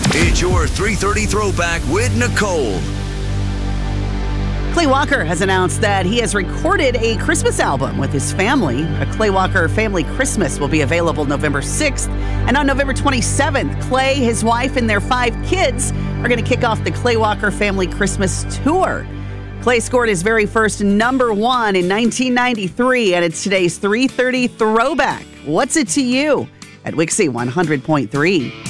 It's your 3:30 Throwback with Nicole. Clay Walker has announced that he has recorded a Christmas album with his family. A Clay Walker Family Christmas will be available November 6th. And on November 27th, Clay, his wife, and their 5 kids are going to kick off the Clay Walker Family Christmas Tour. Clay scored his very first number 1 in 1993, and it's today's 3:30 Throwback. What's it to you? At Wixie 100.3.